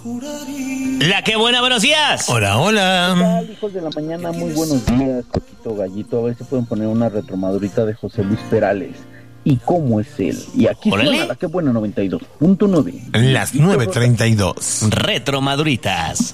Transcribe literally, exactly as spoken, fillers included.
La que buena, buenos días. Hola, hola. ¿Qué tal, hijos de la mañana? Muy buenos días, Coquito, Gallito. A ver si pueden poner una retromadurita de José Luis Perales. ¿Y cómo es él? Y aquí Órale. suena la que buena noventa y dos punto nueve. Las nueve treinta y dos. Retromaduritas.